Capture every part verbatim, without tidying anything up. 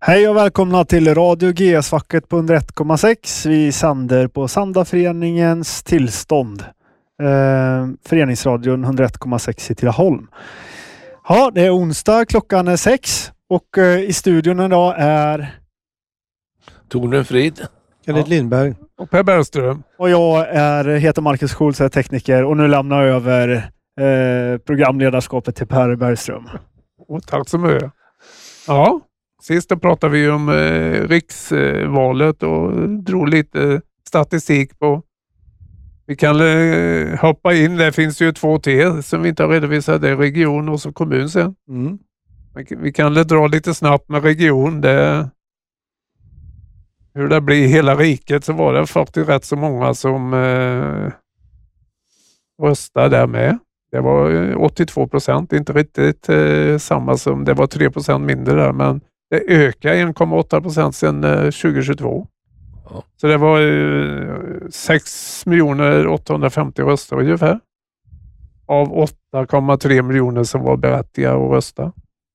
Hej och välkomna till Radio G S-facket på hundra ett komma sex. Vi sänder på Sandaföreningens tillstånd. Eh, föreningsradion hundra ett komma sex i Tidaholm. Ja, det är onsdag, klockan är sex och eh, i studion idag är Torne Frid, Kenneth ja. Lindberg och Per Bergström. Och jag är, heter Marcus Schultz, är tekniker och nu lämnar jag över eh, programledarskapet till Per Bergström. Oh, tack så mycket. Ja, sist då pratade vi om eh, riksvalet och drog lite statistik på. Vi kan eh, hoppa in, det finns ju två till som vi inte har redovisat, det är region och så kommun sen. Mm. Vi kan dra lite snabbt med region, det hur det blir i hela riket, så var det faktiskt rätt så många som eh, röstade där med. Det var åttiotvå procent, inte riktigt eh, samma som, det var tre procent mindre där, men det ökade en komma åtta procent sedan eh, tjugohundratjugotvå. Ja. Så det var eh, sex miljoner åttahundrafemtio röster ungefär. Av åtta komma tre miljoner som var berättigade att rösta.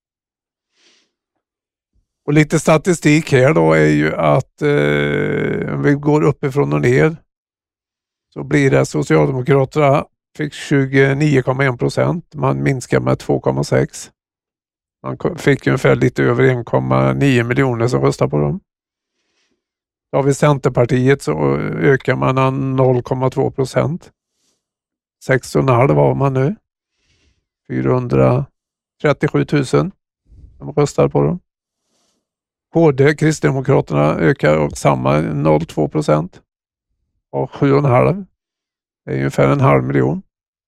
Och lite statistik här då är ju att eh, om vi går uppifrån och ner så blir det Socialdemokraterna fick tjugonio komma en procent. Man minskar med två komma sex. Man fick ungefär lite över en komma nio miljoner som röstar på dem. Då har vi Centerpartiet, så ökar man noll komma två procent. sex komma fem var man nu. fyrahundratrettiosju tusen som röstar på dem. H D, Kristdemokraterna, ökar samma noll komma två procent. Och sju komma fem. Det är ungefär en halv miljon.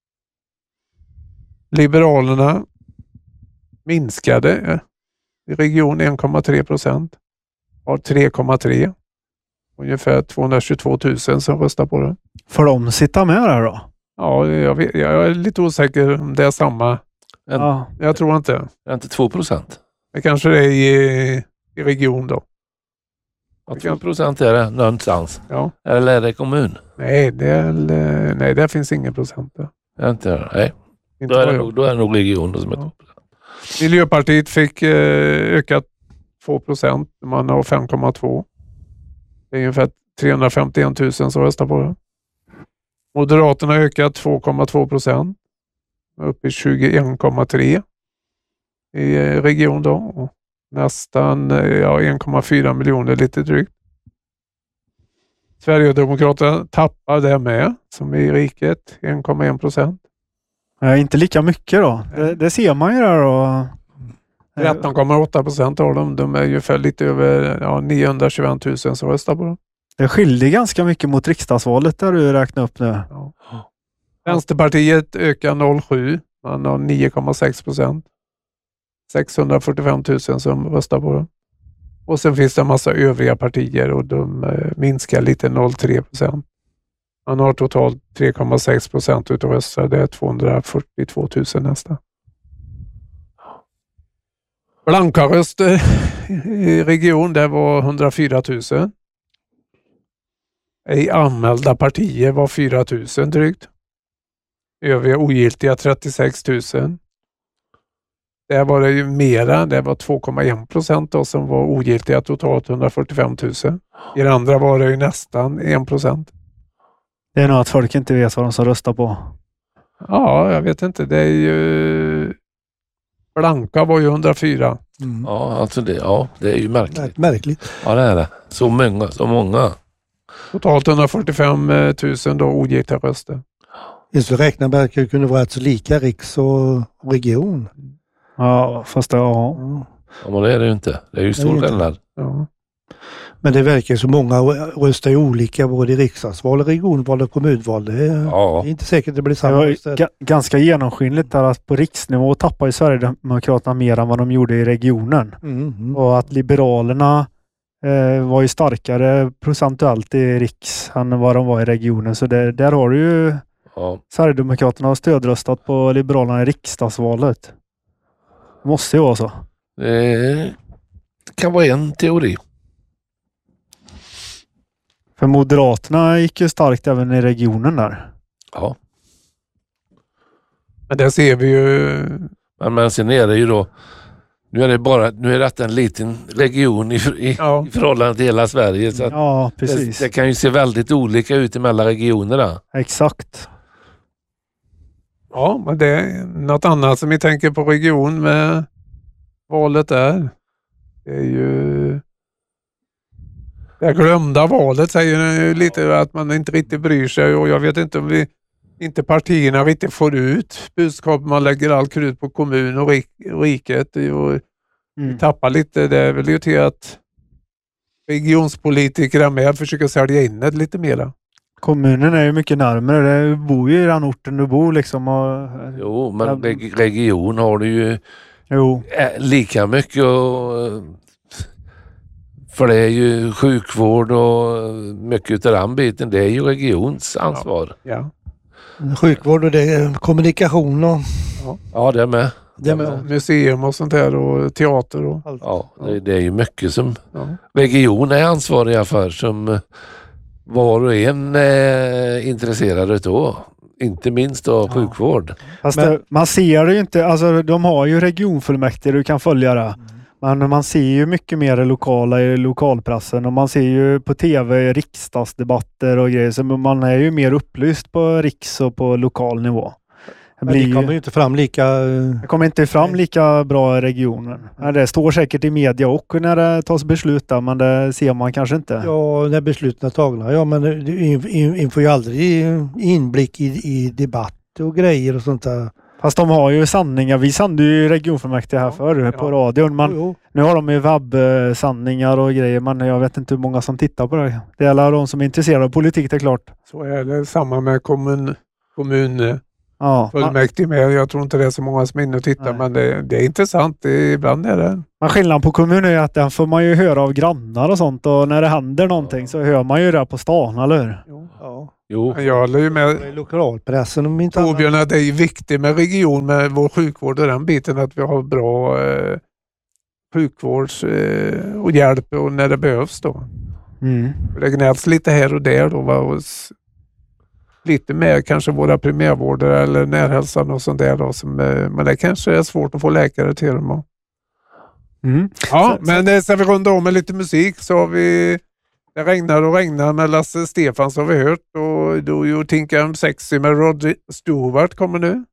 Liberalerna minskade i region en komma tre procent. Har tre komma tre. Ungefär tvåhundratjugotvå tusen som röstar på det. Får de sitta med där då? Ja, jag, vet, jag är lite osäker om det är samma. En, ja. Jag tror inte. Det är inte två procent. Det kanske det är i, i region då. Ja, två procent är det någonstans. Ja. Eller är det kommun? Nej, det är, nej, där finns ingen procent. Där. Det är inte det. Nej. Inte då, är det nog, då är det nog region som är ja. Miljöpartiet fick eh, ökat två procent. Man har fem komma två. Det är ungefär trehundrafemtioen tusen som röstar på det. Moderaterna har ökat två komma två procent. Upp i tjugoen komma tre i region då. Och nästan ja, en komma fyra miljoner lite drygt. Sverigedemokraterna tappar det med som i riket en komma en procent. Ja, inte lika mycket då. Det, det ser man ju där då. tretton komma åtta procent av dem. De är ungefär lite över ja, niohundratjugoett tusen som röstar på dem. Det skiljer ganska mycket mot riksdagsvalet där du räknar upp nu. Ja. Vänsterpartiet ökar noll komma sju. Man har nio komma sex procent. sexhundrafyrtiofem tusen som röstar på dem. Och sen finns det en massa övriga partier och de eh, minskar lite noll komma tre procent. Man har totalt tre komma sex procent utav röster. Det är tvåhundrafyrtiotvå tusen nästa. Blanka röster i region, det var hundrafyra tusen. I anmälda partier var fyra tusen drygt. Övriga ogiltiga trettiosex tusen. Där var det ju mera, det var två komma en procent då som var ogiltiga, totalt hundrafyrtiofem tusen. I det andra var det ju nästan en procent. Det är nog att folk inte vet vad de ska rösta på. Ja, jag vet inte. Det är ju... Blanka var ju hundrafyra. Mm. Ja, alltså det, ja, det är ju märkligt. Märkligt. Ja, det är det. Så många, så många. Totalt hundrafyrtiofem tusen då ogiltiga röster. Just det, räknar med att det kunde vara rätt så lika riks och region. Ja, fast det, ja. Ja, men det är det ju inte. Det är ju stor skillnad. Ja. Men det verkar så många röstar ju olika både i riksdagsval, regionval och kommunval. Det är, ja. det är inte säkert det blir samma. Det var g- ganska genomskinligt där att på riksnivå tappar ju Sverigedemokraterna mer än vad de gjorde i regionen. Mm, mm. Och att Liberalerna eh, var ju starkare procentuellt i riks än vad de var i regionen. Så det, där har du ju ja. Sverigedemokraterna har stödröstat på Liberalerna i riksdagsvalet. Det måste ju vara så. Det kan vara en teori. För Moderaterna gick ju starkt även i regionen där. Ja. Men där ser vi ju... Men, men sen är det ju då Nu är det bara nu är det en liten region i, i, ja. i förhållande till hela Sverige. Så ja, precis. Det, det kan ju se väldigt olika ut mellan regionerna. Exakt. Ja, men det är något annat som vi tänker på region med valet där. Det är ju det glömda valet, säger lite att man inte riktigt bryr sig, och jag vet inte om vi inte partierna vi inte får ut budskap, man lägger all krut på kommun och rik, riket och mm. vi tappar lite. Det är väl ju till att regionspolitiker är med och försöker sälja in det lite mera. Kommunen är ju mycket närmare. Du bor ju i den orten du bor liksom. Och, jo, men reg- region har du ju jo. lika mycket och, för det är ju sjukvård och mycket av den biten. Det är ju regions ansvar. Ja. Ja. Sjukvård och det är kommunikation och... Ja, ja det är med. Det är med. Museum och sånt där och teater och allt. Ja, det, det är ju mycket som ja. region är ansvariga för, som var och en är intresserade då. Inte minst av ja. sjukvård. Fast Men, det, man ser det ju inte, alltså de har ju regionfullmäktige, du kan följa det. Mm. Men man ser ju mycket mer det lokala i lokalpressen, och man ser ju på tv riksdagsdebatter och grejer, så man är ju mer upplyst på riks och på lokal nivå. Det, blir, det kommer ju inte fram lika... Det kommer inte fram lika bra i regionen. Mm. Det står säkert i media och när det tas beslut där, men det ser man kanske inte. Ja, när besluten är tagna. Ja, men det får ju aldrig inblick i, i debatt och grejer och sånt där. Fast de har ju sanningar. Vi sände ju regionfullmäktige här förr ja, på radion. Men jo, jo. Nu har de ju webbsanningar och grejer. Men jag vet inte hur många som tittar på det. Det är alla de som är intresserade av politik, det är klart. Så är det samma med kommun, kommun ja, fullmäktige med. Jag tror inte det är så många som är inne och tittar. Nej. Men det, det är intressant. Det, ibland är det. Men skillnaden på kommun är att den får man ju höra av grannar och sånt. Och när det händer någonting ja. så hör man ju det på stan, eller hur? Jo. Ja. Jo. Jag håller ju med lokalpressen om inte Torbjörn att det är viktigt med region, med vår sjukvård och den biten, att vi har bra eh, sjukvård eh, och hjälp och när det behövs då. Mm. Det gnälls lite här och där då, va? Och s- lite mer kanske våra primärvårdare eller närhälsan och sånt där då, som, eh, men det kanske är svårt att få läkare till dem. Och... Mm. Ja, så, men så... sen vi rundar om med lite musik så har vi Det regnar och regnar med Lasse Stefans har vi hört, och då ju Think I'm Sexy med Rod Stewart kommer nu.